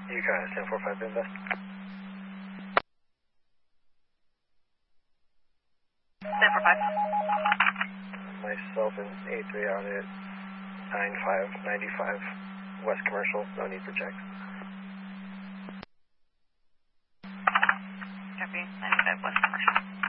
You got it, 1045 invest. Stand for 5. Myself and A3 out at 9595 West Commercial, no need for checks. Copy, 95 West Commercial.